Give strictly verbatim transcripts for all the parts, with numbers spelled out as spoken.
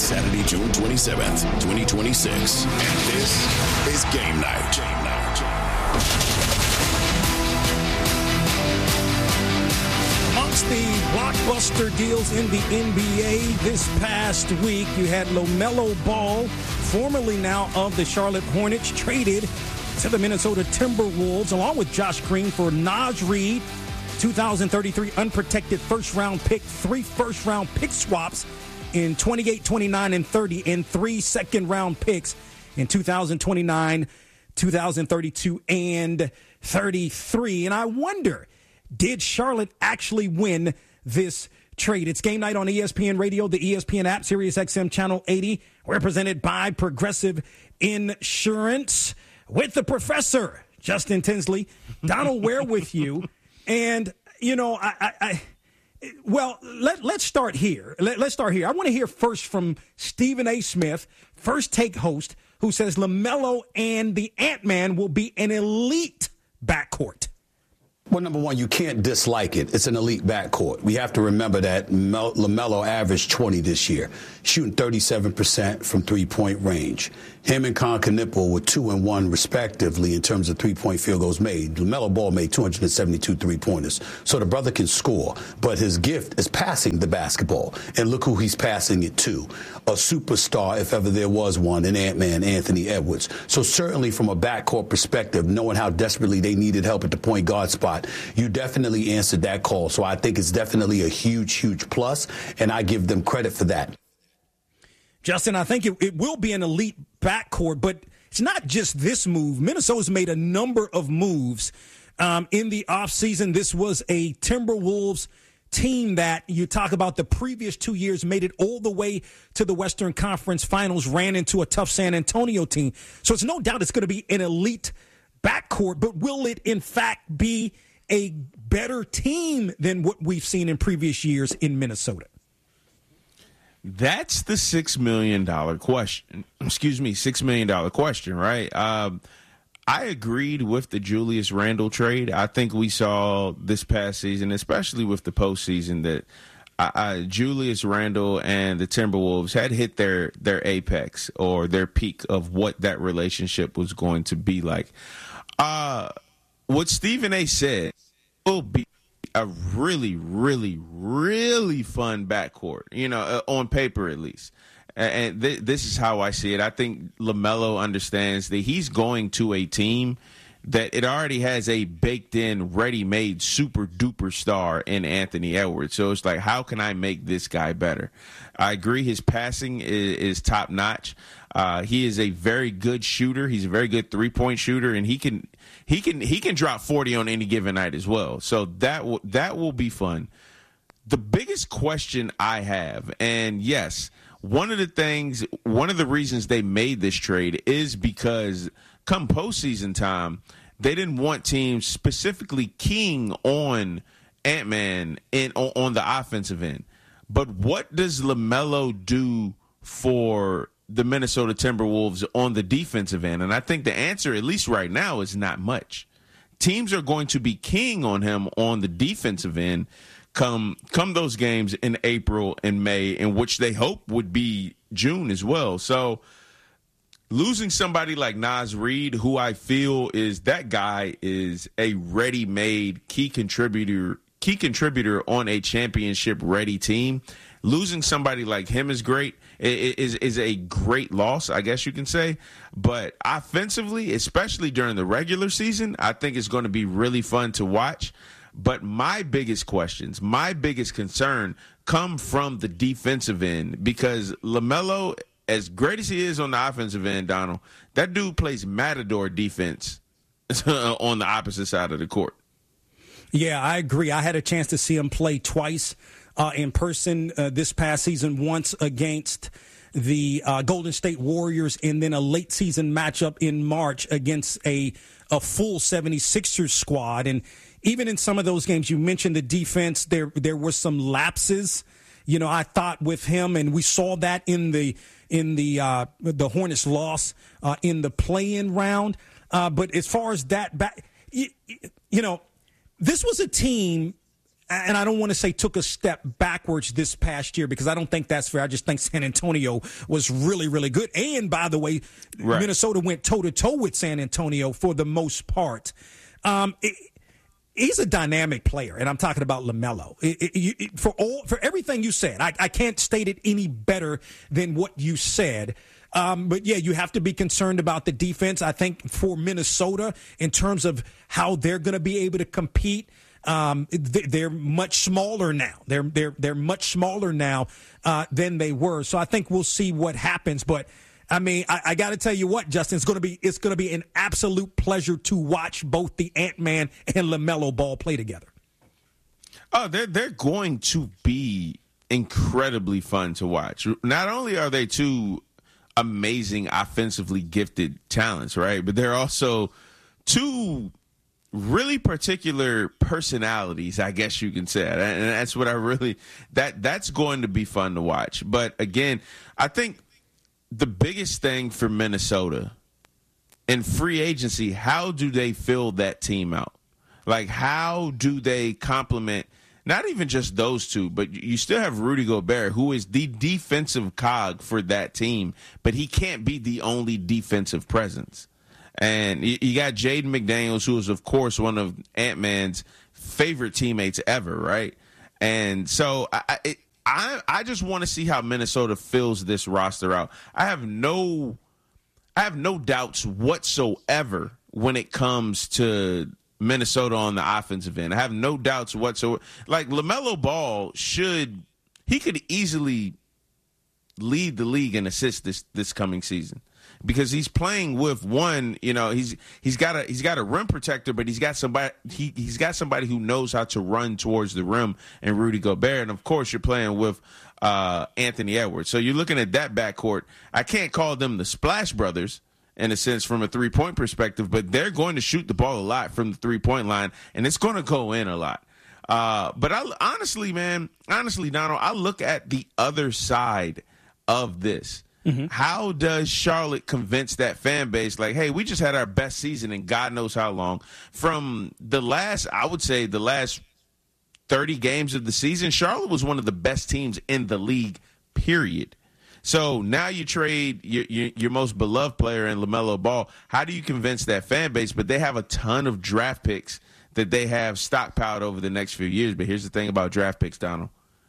Saturday, June twenty-seventh, twenty twenty-six. And this is Game Night. Game Night. Amongst the blockbuster deals in the N B A this past week, you had LaMelo Ball, formerly now of the Charlotte Hornets, traded to the Minnesota Timberwolves, along with Josh Green for Naz Reid, two thousand thirty-three unprotected first-round pick, three first-round pick swaps in twenty-eight, twenty-nine, and thirty, and three second-round picks in two thousand twenty-nine, two thousand thirty-two, and thirty-three. And I wonder, did Charlotte actually win this trade? It's Game Night on E S P N Radio, the E S P N app, Sirius X M Channel eighty, represented by Progressive Insurance, with the professor, Justin Tinsley. Donald Ware with you. And, you know, I, I, I well, let, let's start here. Let, let's start here. I want to hear first from Stephen A. Smith, First Take host, who says LaMelo and the Ant-Man will be an elite backcourt. Well, number one, you can't dislike it. It's an elite backcourt. We have to remember that Mel- LaMelo averaged twenty this year, shooting thirty-seven percent from three-point range. Him and Con Knipple were two and one, respectively, in terms of three-point field goals made. LaMelo Ball made two hundred seventy-two three-pointers. So the brother can score, but his gift is passing the basketball. And look who he's passing it to. A superstar, if ever there was one, in Ant-Man, Anthony Edwards. So certainly from a backcourt perspective, knowing how desperately they needed help at the point guard spot, you definitely answered that call. So I think it's definitely a huge, huge plus, and I give them credit for that. Justin, I think it, it will be an elite backcourt, but it's not just this move. Minnesota's made a number of moves um, in the offseason. This was a Timberwolves team that, you talk about the previous two years, made it all the way to the Western Conference Finals, ran into a tough San Antonio team. So it's no doubt it's going to be an elite backcourt, but will it in fact be a better team than what we've seen in previous years in Minnesota? That's the six million dollars question. Excuse me, six million dollars question, right? Um, I agreed with the Julius Randle trade. I think we saw this past season, especially with the postseason, that uh, uh, Julius Randle and the Timberwolves had hit their, their apex or their peak of what that relationship was going to be like. Uh, what Stephen A. said will be a really, really, really fun backcourt, you know, uh, on paper at least. And th- this is how I see it. I think LaMelo understands that he's going to a team that it already has a baked-in, ready-made, super-duper star in Anthony Edwards. So it's like, how can I make this guy better? I agree his passing is, is top-notch. Uh, he is a very good shooter. He's a very good three-point shooter, and he can he can he can drop forty on any given night as well. So that w- that will be fun. The biggest question I have, and yes, one of the things, one of the reasons they made this trade is because come postseason time, they didn't want teams specifically keying on Ant-Man in on, on the offensive end. But what does LaMelo do for the Minnesota Timberwolves on the defensive end? And I think the answer, at least right now, is not much. Teams are going to be keying on him on the defensive end come come those games in April and May, in which they hope would be June as well. So losing somebody like Naz Reid, who I feel is that guy is a ready-made key contributor, key contributor on a championship-ready team. Losing somebody like him is great. It is is a great loss, I guess you can say. But offensively, especially during the regular season, I think it's going to be really fun to watch. But my biggest questions, my biggest concern come from the defensive end, because LaMelo, as great as he is on the offensive end, Donald, that dude plays matador defense on the opposite side of the court. Yeah, I agree. I had a chance to see him play twice uh, in person uh, this past season, once against the uh, Golden State Warriors, and then a late season matchup in March against a, a full seventy-sixers squad. And even in some of those games, you mentioned the defense, there there were some lapses, you know, I thought with him, and we saw that in the in the uh, the Hornets loss uh, in the play-in round. Uh, but as far as that back, you, you know, this was a team, and I don't want to say took a step backwards this past year because I don't think that's fair. I just think San Antonio was really, really good. And, by the way, right. Minnesota went toe-to-toe with San Antonio for the most part. Um, it, he's a dynamic player, and I'm talking about LaMelo. It, it, it, for all for everything you said, I, I can't state it any better than what you said. Um, but, yeah, you have to be concerned about the defense. I think for Minnesota, in terms of how they're going to be able to compete, um, they're much smaller now. They're they're they're much smaller now uh, than they were. So I think we'll see what happens. But, I mean, I, I got to tell you what, Justin, it's going to be it's going to be an absolute pleasure to watch both the Ant-Man and LaMelo Ball play together. Oh, they're they're going to be incredibly fun to watch. Not only are they two amazing offensively gifted talents, right? But they're also two really particular personalities, I guess you can say. And that's what I really that that's going to be fun to watch. But again, I think the biggest thing for Minnesota in free agency, how do they fill that team out? Like, how do they complement not even just those two, but you still have Rudy Gobert, who is the defensive cog for that team, but he can't be the only defensive presence. And you got Jaden McDaniels, who is, of course, one of Ant-Man's favorite teammates ever, right? And so I it, I, I just want to see how Minnesota fills this roster out. I have no I have no doubts whatsoever when it comes to Minnesota on the offensive end. I have no doubts whatsoever. Like, LaMelo Ball should – he could easily lead the league in assists this, this coming season because he's playing with one, you know, he's he's got a he's got a rim protector, but he's got somebody he he's got somebody who knows how to run towards the rim and Rudy Gobert. And of course you're playing with uh, Anthony Edwards. So you're looking at that backcourt. I can't call them the Splash Brothers in a sense from a three-point perspective, but they're going to shoot the ball a lot from the three-point line, and it's going to go in a lot. Uh, but I, honestly, man, honestly, Donald, I look at the other side of this. Mm-hmm. How does Charlotte convince that fan base, like, hey, we just had our best season in God knows how long? From the last, I would say the last thirty games of the season, Charlotte was one of the best teams in the league, period. So now you trade your, your, your most beloved player in LaMelo Ball. How do you convince that fan base? But they have a ton of draft picks that they have stockpiled over the next few years. But here's the thing about draft picks, Donald.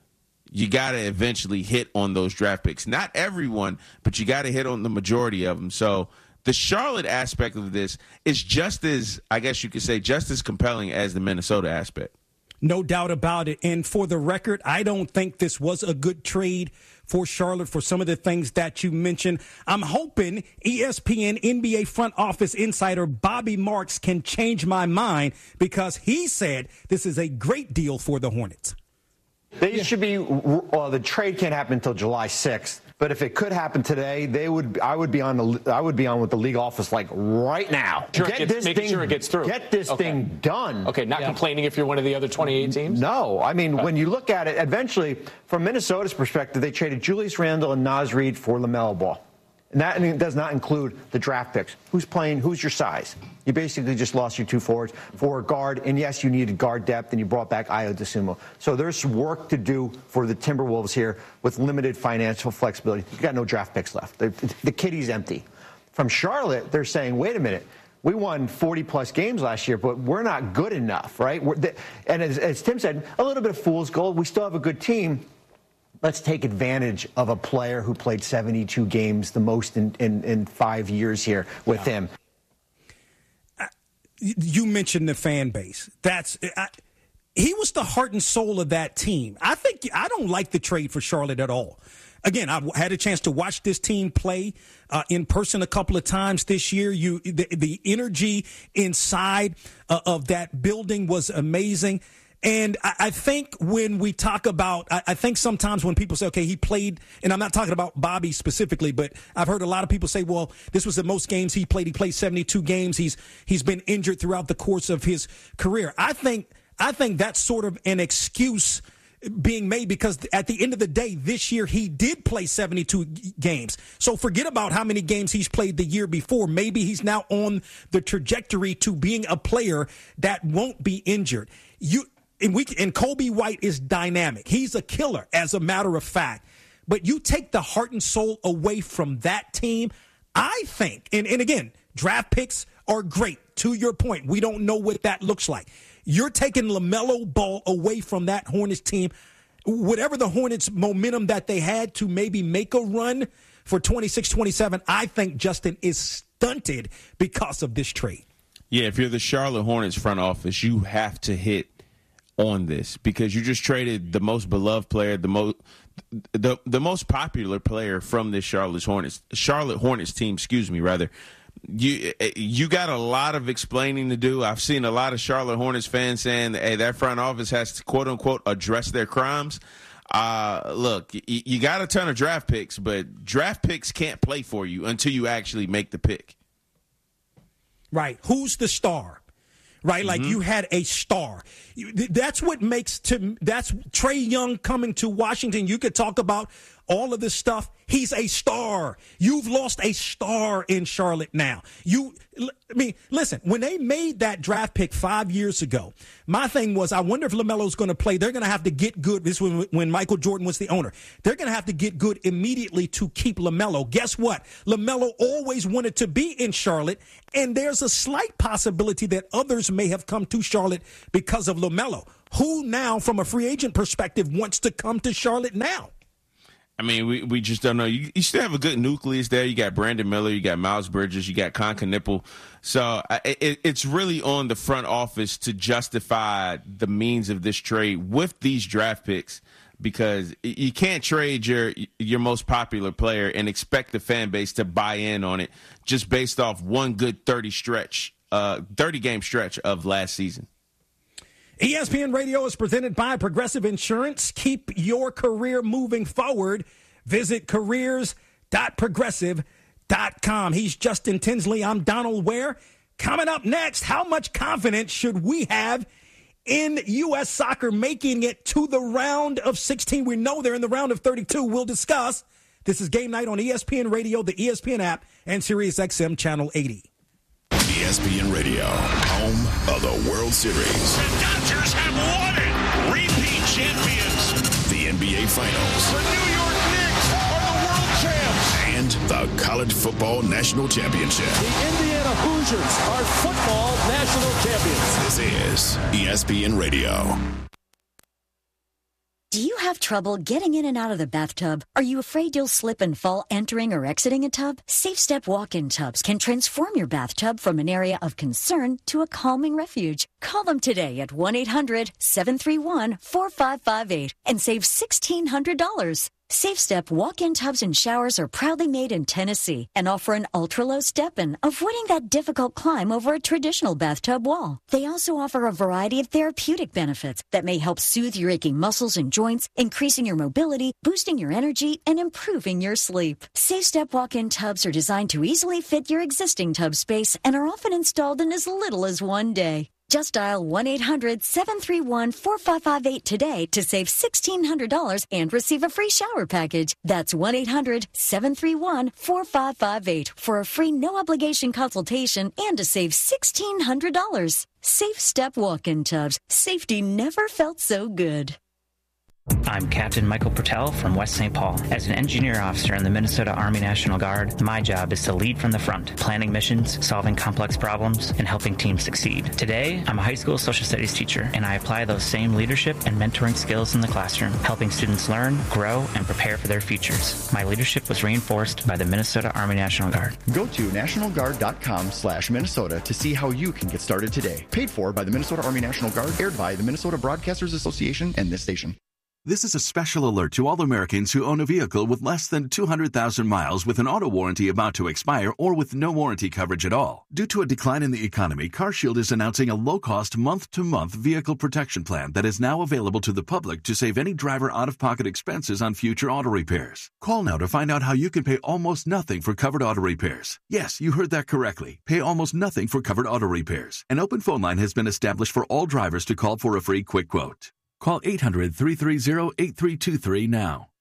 You got to eventually hit on those draft picks. Not everyone, but you got to hit on the majority of them. So the Charlotte aspect of this is just as, I guess you could say, just as compelling as the Minnesota aspect. No doubt about it. And for the record, I don't think this was a good trade for Charlotte for some of the things that you mentioned. I'm hoping E S P N N B A front office insider Bobby Marks can change my mind because he said this is a great deal for the Hornets. They yeah. should be, well, the trade can't happen until July sixth. But if it could happen today, they would. I would be on the. I would be on with the league office like right now. Sure get gets, this making thing. Sure it gets through. Get this okay. thing done. Okay, not yeah. complaining if you're one of the other twenty-eight teams. No, I mean okay. when you look at it, eventually, from Minnesota's perspective, they traded Julius Randle and Naz Reid for LaMelo Ball, and that does not include the draft picks. Who's playing? Who's your size? You basically just lost your two forwards for a guard, and yes, you needed guard depth, and you brought back Ayo Dosunmu. So there's work to do for the Timberwolves here with limited financial flexibility. You got no draft picks left. The, the kitty's empty. From Charlotte, they're saying, wait a minute. We won forty-plus games last year, but we're not good enough, right? We're the, and as, as Tim said, a little bit of fool's gold. We still have a good team. Let's take advantage of a player who played seventy-two games, the most in, in, in five years here with yeah. him. You mentioned the fan base. That's I, he was the heart and soul of that team. I think I don't like the trade for Charlotte at all. Again, I had a chance to watch this team play uh, in person a couple of times this year. You, the, the energy inside uh, of that building was amazing. And I, I think when we talk about, I, I think sometimes when people say, okay, he played, and I'm not talking about Bobby specifically, but I've heard a lot of people say, well, this was the most games he played. He played seventy-two games. He's he's been injured throughout the course of his career. I think I think that's sort of an excuse being made because at the end of the day, this year he did play seventy-two games. So forget about how many games he's played the year before. Maybe he's now on the trajectory to being a player that won't be injured. You. and we and Kobe White is dynamic. He's a killer, as a matter of fact. But you take the heart and soul away from that team, I think, and, and again, draft picks are great. To your point, we don't know what that looks like. You're taking LaMelo Ball away from that Hornets team. Whatever the Hornets momentum that they had to maybe make a run for twenty-six twenty-seven, I think, Justin, is stunted because of this trade. Yeah, if you're the Charlotte Hornets front office, you have to hit on this because you just traded the most beloved player, the most the the most popular player from this Charlotte Hornets Charlotte Hornets team, excuse me, rather. You you got a lot of explaining to do. I've seen a lot of Charlotte Hornets fans saying, hey, that front office has to, quote unquote, address their crimes. Uh, look, you, you got a ton of draft picks, but draft picks can't play for you until you actually make the pick. Right. Who's the star? Right. Like mm-hmm. you had a star. That's what makes to that's Trae Young coming to Washington. You could talk about all of this stuff. He's a star. You've lost a star in Charlotte now. You, I mean, listen, when they made that draft pick five years ago, my thing was, I wonder if LaMelo's going to play. They're going to have to get good. This was when Michael Jordan was the owner. They're going to have to get good immediately to keep LaMelo. Guess what? LaMelo always wanted to be in Charlotte, and there's a slight possibility that others may have come to Charlotte because of LaMelo. Who now, from a free agent perspective, wants to come to Charlotte now? I mean, we, we just don't know. You, you still have a good nucleus there. You got Brandon Miller, you got Miles Bridges, you got Con Knipple. So uh, it, it's really on the front office to justify the means of this trade with these draft picks because you can't trade your your most popular player and expect the fan base to buy in on it just based off one good thirty stretch, uh, thirty game stretch of last season. E S P N Radio is presented by Progressive Insurance. Keep your career moving forward. Visit careers dot progressive dot com. He's Justin Tinsley. I'm Donald Ware. Coming up next, how much confidence should we have in U S soccer making it to the round of sixteen? We know they're in the round of thirty-two. We'll discuss. This is Game Night on E S P N Radio, the E S P N app, and Sirius X M Channel eighty. E S P N Radio, home of the World Series. The Dodgers have won it. Repeat champions. The N B A Finals. The New York Knicks are the world champs. And the College Football National Championship. The Indiana Hoosiers are football national champions. This is E S P N Radio. Do you have trouble getting in and out of the bathtub? Are you afraid you'll slip and fall entering or exiting a tub? Safe Step walk-in tubs can transform your bathtub from an area of concern to a calming refuge. Call them today at one eight hundred seven three one four five five eight and save sixteen hundred dollars. Safe Step walk-in tubs and showers are proudly made in Tennessee and offer an ultra-low step-in, avoiding that difficult climb over a traditional bathtub wall. They also offer a variety of therapeutic benefits that may help soothe your aching muscles and joints, increasing your mobility, boosting your energy, and improving your sleep. Safe Step walk-in tubs are designed to easily fit your existing tub space and are often installed in as little as one day. Just dial one eight hundred seven three one four five five eight today to save sixteen hundred dollars and receive a free shower package. That's one eight hundred seven three one four five five eight for a free no-obligation consultation and to save sixteen hundred dollars. Safe Step walk-in tubs. Safety never felt so good. I'm Captain Michael Pertell from West Saint Paul. As an engineer officer in the Minnesota Army National Guard, my job is to lead from the front, planning missions, solving complex problems, and helping teams succeed. Today, I'm a high school social studies teacher, and I apply those same leadership and mentoring skills in the classroom, helping students learn, grow, and prepare for their futures. My leadership was reinforced by the Minnesota Army National Guard. Go to national guard dot com slash Minnesota to see how you can get started today. Paid for by the Minnesota Army National Guard, aired by the Minnesota Broadcasters Association and this station. This is a special alert to all Americans who own a vehicle with less than two hundred thousand miles with an auto warranty about to expire or with no warranty coverage at all. Due to a decline in the economy, CarShield is announcing a low-cost month-to-month vehicle protection plan that is now available to the public to save any driver out-of-pocket expenses on future auto repairs. Call now to find out how you can pay almost nothing for covered auto repairs. Yes, you heard that correctly. Pay almost nothing for covered auto repairs. An open phone line has been established for all drivers to call for a free quick quote. Call eight hundred three three zero eight three two three now.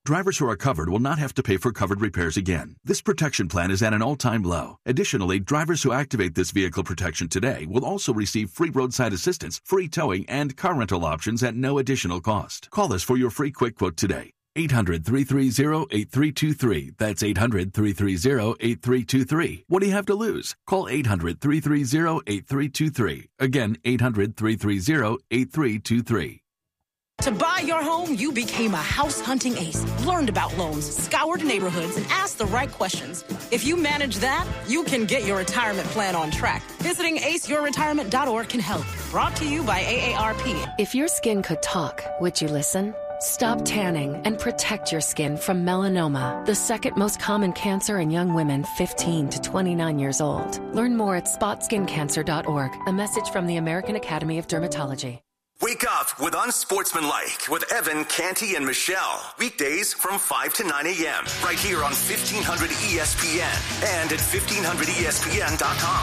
Drivers who are covered will not have to pay for covered repairs again. This protection plan is at an all-time low. Additionally, drivers who activate this vehicle protection today will also receive free roadside assistance, free towing, and car rental options at no additional cost. Call us for your free quick quote today. eight hundred, three three zero, eight three two three. That's eight hundred, three three zero, eight three two three. What do you have to lose? Call eight hundred, three three zero, eight three two three. Again, eight hundred, three three zero, eight three two three. To buy your home, you became a house hunting ace, learned about loans, scoured neighborhoods, and asked the right questions. If you manage that, you can get your retirement plan on track. Visiting ace your retirement dot org can help. Brought to you by A A R P. If your skin could talk, would you listen? Stop tanning and protect your skin from melanoma, the second most common cancer in young women fifteen to twenty-nine years old. Learn more at spot skin cancer dot org. A message from the American Academy of Dermatology. Wake up with Unsportsmanlike with Evan, Canty, and Michelle. Weekdays from five to nine a.m. right here on fifteen hundred E S P N and at fifteen hundred E S P N dot com.